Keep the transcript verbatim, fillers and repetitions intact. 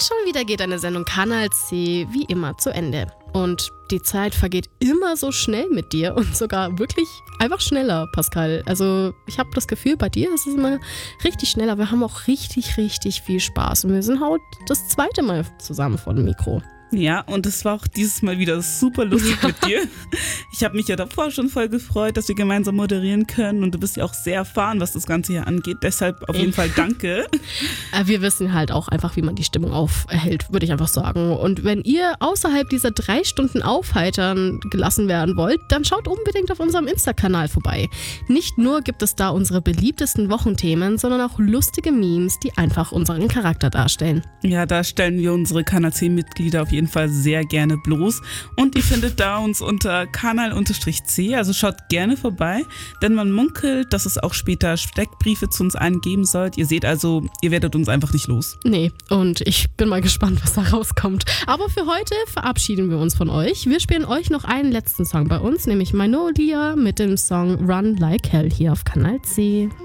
schon wieder geht eine Sendung Kanal C wie immer zu Ende. Und die Zeit vergeht immer so schnell mit dir und sogar wirklich einfach schneller, Pascal. Also ich habe das Gefühl, bei dir ist es immer richtig schnell, aber wir haben auch richtig, richtig viel Spaß. Und wir sind heute das zweite Mal zusammen vor dem Mikro. Ja, und es war auch dieses Mal wieder super lustig ja. mit dir. Ich habe mich ja davor schon voll gefreut, dass wir gemeinsam moderieren können und du bist ja auch sehr erfahren, was das Ganze hier angeht. Deshalb auf jeden Fall danke. Wir wissen halt auch einfach, wie man die Stimmung aufhält, würde ich einfach sagen. Und wenn ihr außerhalb dieser drei Stunden Aufheitern gelassen werden wollt, dann schaut unbedingt auf unserem Insta-Kanal vorbei. Nicht nur gibt es da unsere beliebtesten Wochenthemen, sondern auch lustige Memes, die einfach unseren Charakter darstellen. Ja, da stellen wir unsere Kanal C-Mitglieder auf jeden Fall sehr gerne bloß. Und ihr findet da uns unter Kanal-C, also schaut gerne vorbei, denn man munkelt, dass es auch später Steckbriefe zu uns eingeben sollt. Ihr seht also, ihr werdet uns einfach nicht los. Nee, und ich bin mal gespannt, was da rauskommt. Aber für heute verabschieden wir uns von euch. Wir spielen euch noch einen letzten Song bei uns, nämlich Magnolia mit dem Song Run Like Hell hier auf Kanal C.